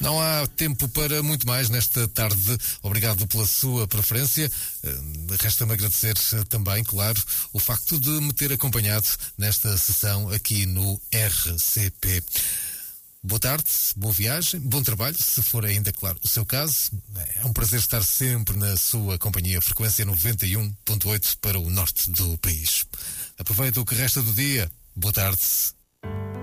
Não há tempo para muito mais nesta tarde. Obrigado pela sua preferência. Resta-me agradecer também, claro, o facto de me ter acompanhado nesta sessão aqui no RCP. Boa tarde, boa viagem, bom trabalho, se for ainda, claro, o seu caso. É um prazer estar sempre na sua companhia. Frequência 91.8 para o norte do país. Aproveita o que resta do dia. Boa tarde.